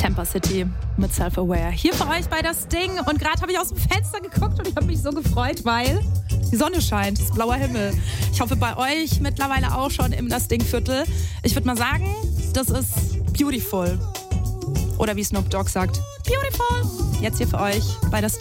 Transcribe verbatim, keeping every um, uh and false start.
Tampa City mit Self-Aware. Hier für euch bei Das Ding. Und gerade habe ich aus dem Fenster geguckt und ich habe mich so gefreut, weil die Sonne scheint, es ist blauer Himmel. Ich hoffe bei euch mittlerweile auch schon im Das Ding-Viertel. Ich würde mal sagen, das ist beautiful. Oder wie Snoop Dogg sagt, beautiful. Jetzt hier für euch bei Das Ding.